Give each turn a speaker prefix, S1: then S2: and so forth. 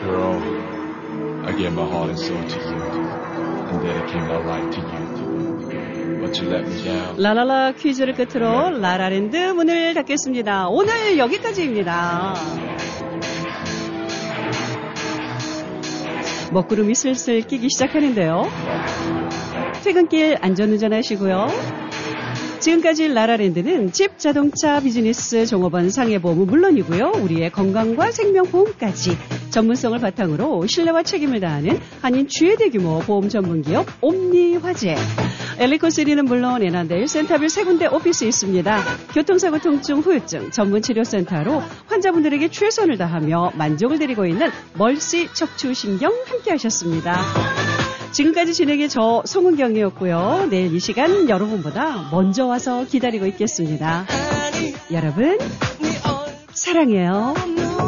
S1: Girl, I gave my heart and soul to you and dedicate my life to you. But you let me down.
S2: 라라라 퀴즈를 끝으로 라라랜드 문을 닫겠습니다. 오늘 여기까지입니다. 먹구름이 슬슬 끼기 시작하는데요. 퇴근길 안전운전하시고요. 지금까지 라라랜드는 집 자동차 비즈니스 종업원 상해보험은 물론이고요. 우리의 건강과 생명보험까지 전문성을 바탕으로 신뢰와 책임을 다하는 한인 최대규모 보험 전문기업 옴니화재. 엘리코시리는 물론 애난데일 센터빌 3군데 오피스 있습니다. 교통사고 통증 후유증 전문치료센터로 환자분들에게 최선을 다하며 만족을 드리고 있는 멀시 척추신경 함께하셨습니다. 지금까지 진행의 저 송은경이었고요. 내일 이 시간 여러분보다 먼저 와서 기다리고 있겠습니다. 여러분 사랑해요.